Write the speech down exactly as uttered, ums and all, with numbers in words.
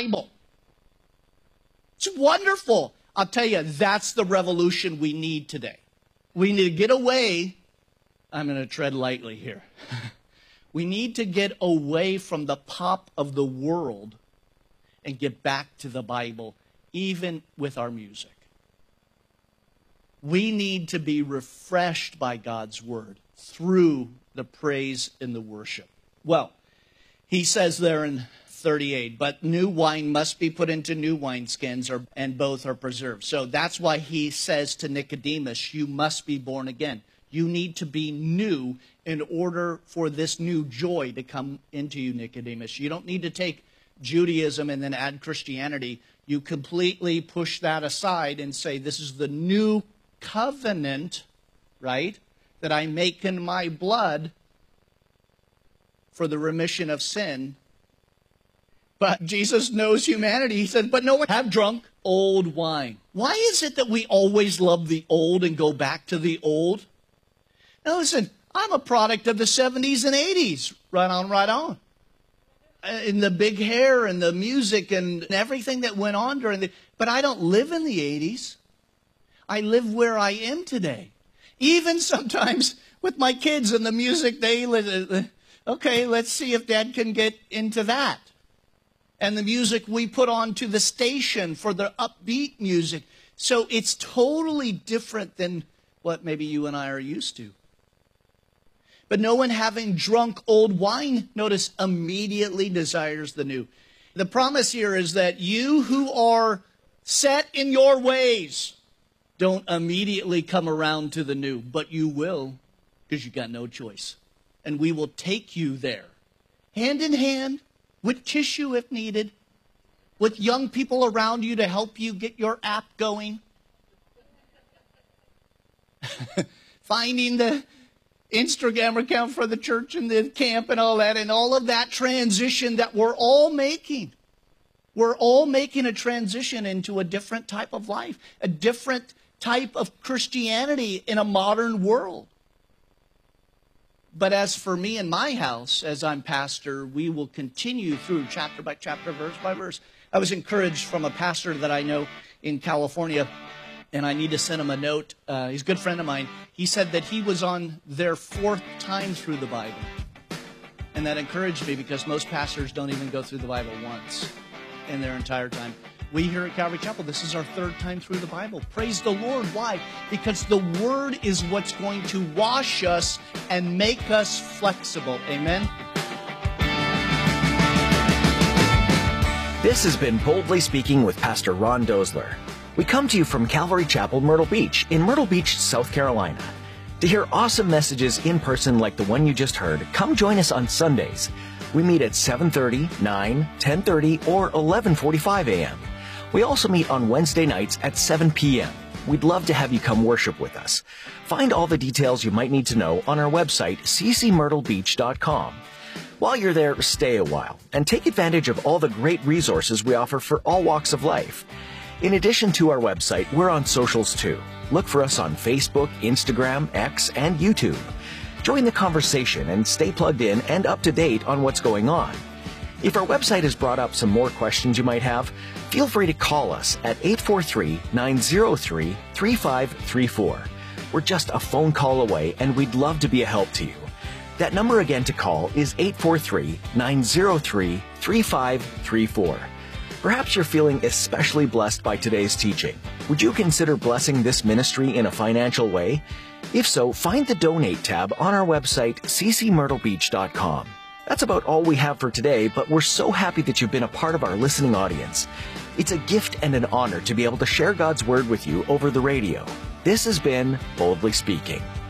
Bible. It's wonderful. I'll tell you, that's the revolution we need today. We need to get away. I'm going to tread lightly here. We need to get away from the pop of the world and get back to the Bible, even with our music. We need to be refreshed by God's word through the praise and the worship. Well, he says there in thirty-eight, but new wine must be put into new wineskins, or, and both are preserved. So that's why he says to Nicodemus, you must be born again. You need to be new in order for this new joy to come into you, Nicodemus. You don't need to take Judaism and then add Christianity. You completely push that aside and say, this is the new covenant, right, that I make in my blood for the remission of sin. But Jesus knows humanity. He said, but no one have drunk old wine. Why is it that we always love the old and go back to the old? Now listen, I'm a product of the seventies and eighties. Right on, right on. In the big hair and the music and everything that went on during the... But I don't live in the eighties. I live where I am today. Even sometimes with my kids and the music, they... Okay, let's see if Dad can get into that. And the music we put on to the station for the upbeat music. So it's totally different than what maybe you and I are used to. But no one having drunk old wine, notice, immediately desires the new. The promise here is that you who are set in your ways don't immediately come around to the new, but you will, because you got no choice. And we will take you there, hand in hand, with tissue if needed, with young people around you to help you get your app going. Finding the Instagram account for the church and the camp and all that, and all of that transition that we're all making. We're all making a transition into a different type of life, a different type of Christianity in a modern world. But as for me and my house, as I'm pastor, we will continue through chapter by chapter, verse by verse. I was encouraged from a pastor that I know in California, and I need to send him a note. Uh, he's a good friend of mine. He said that he was on their fourth time through the Bible. And that encouraged me because most pastors don't even go through the Bible once in their entire time. We here at Calvary Chapel, this is our third time through the Bible. Praise the Lord. Why? Because the Word is what's going to wash us and make us flexible. Amen? This has been Boldly Speaking with Pastor Ron Dosler. We come to you from Calvary Chapel, Myrtle Beach, in Myrtle Beach, South Carolina. To hear awesome messages in person like the one you just heard, come join us on Sundays. We meet at seven thirty, nine, ten thirty, or eleven forty-five a m We also meet on Wednesday nights at seven p m We'd love to have you come worship with us. Find all the details you might need to know on our website, c c myrtle beach dot com. While you're there, stay a while and take advantage of all the great resources we offer for all walks of life. In addition to our website, we're on socials too. Look for us on Facebook, Instagram, X, and YouTube. Join the conversation and stay plugged in and up to date on what's going on. If our website has brought up some more questions you might have, feel free to call us at eight four three, nine zero three, three five three four. We're just a phone call away, and we'd love to be a help to you. That number again to call is eight four three, nine zero three, three five three four. Perhaps you're feeling especially blessed by today's teaching. Would you consider blessing this ministry in a financial way? If so, find the Donate tab on our website, c c myrtle beach dot com. That's about all we have for today, but we're so happy that you've been a part of our listening audience. It's a gift and an honor to be able to share God's Word with you over the radio. This has been Boldly Speaking.